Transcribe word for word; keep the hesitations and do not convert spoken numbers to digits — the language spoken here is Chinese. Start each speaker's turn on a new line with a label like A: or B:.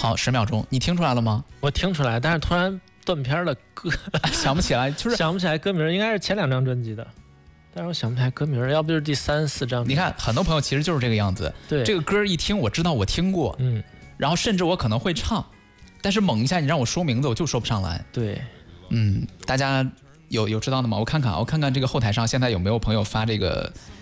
A: 好，十秒钟，你听出来了吗？
B: 我听出来，但是突然断片了，歌
A: 想不起来，就是
B: 想不起来歌名，应该是前两张专辑的，但是我想不起来歌名，要不就是第三四张。
A: 你看，很多朋友其实就是这个样子。
B: 对，
A: 这个歌一听，我知道我听过，
B: 嗯，
A: 然后甚至我可能会唱，但是猛一下你让我说名字，我就说不上来。
B: 对，
A: 嗯，大家有有知道的吗？我看看，我看看这个后台上现在有没有朋友发这个